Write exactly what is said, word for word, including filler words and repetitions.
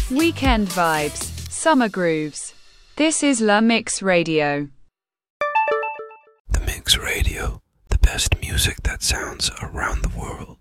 Weekend vibes, summer grooves. This is La Mix Radio. The Mix Radio, the best music that sounds around the world.